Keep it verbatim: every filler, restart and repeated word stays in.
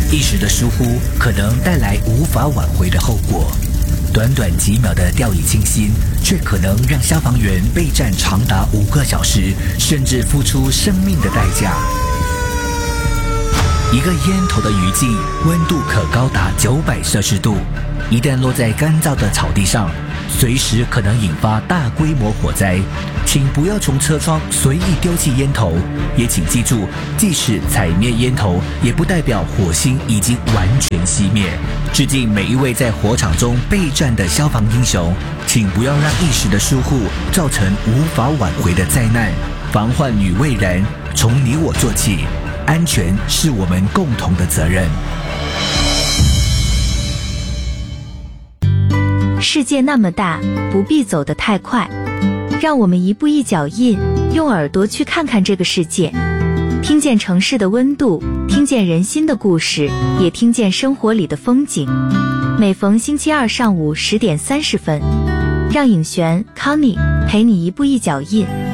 一时的疏忽可能带来无法挽回的后果。短短几秒的掉以轻心，却可能让消防员备战长达五个小时，甚至付出生命的代价。一个烟头的余烬，温度可高达九百摄氏度，一旦落在干燥的草地上，随时可能引发大规模火灾。请不要从车窗随意丢弃烟头，也请记住，即使踩灭烟头，也不代表火星已经完全熄灭。致敬每一位在火场中备战的消防英雄，请不要让一时的疏忽造成无法挽回的灾难。防患于未然，从你我做起，安全是我们共同的责任。 世界那么大，不必走得太快，让我们一步一脚印，用耳朵去看看这个世界，听见城市的温度，听见人心的故事，也听见生活里的风景。每逢星期二上午十点三十分，让颖璇、Connie 陪你一步一脚印。